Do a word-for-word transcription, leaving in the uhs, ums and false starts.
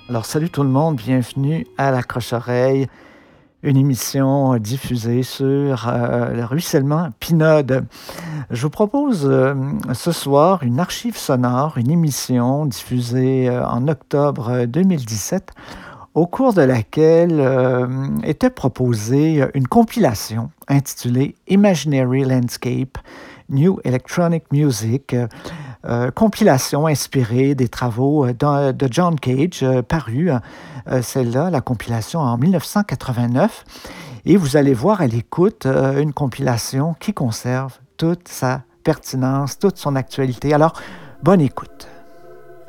Alors, salut tout le monde, bienvenue à l'Accroche-Oreille, une émission diffusée sur euh, le ruissellement Pinode. Je vous propose euh, ce soir une archive sonore, une émission diffusée euh, en octobre deux mille dix-sept, au cours de laquelle euh, était proposée une compilation intitulée Imaginary Landscape, New Electronic Music, euh, euh, compilation inspirée des travaux de, de John Cage, euh, parue, euh, celle-là, la compilation en dix-neuf cent quatre-vingt-neuf. Et vous allez voir à l'écoute euh, une compilation qui conserve toute sa pertinence, toute son actualité. Alors, bonne écoute.